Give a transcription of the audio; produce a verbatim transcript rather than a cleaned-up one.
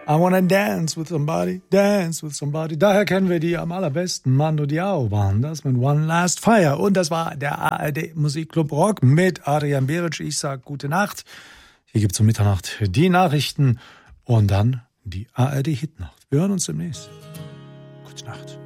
I wanna dance with somebody, dance with somebody. Daher kennen wir die am allerbesten, Mando Diao waren das mit One Last Fire. Und das war der A R D Musikclub Rock mit Adrian Beric. Ich sag gute Nacht. Hier gibt's um Mitternacht die Nachrichten und dann die A R D Hitnacht. Wir hören uns demnächst. Gute Nacht.